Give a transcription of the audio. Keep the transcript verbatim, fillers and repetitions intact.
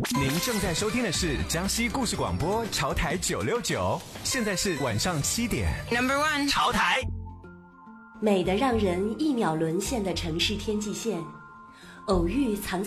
您正在收听的是江西故事广播潮台九六九，现在是晚上七点。 Number one， 潮台。 美得让人一秒沦陷的城市天际线，偶遇藏在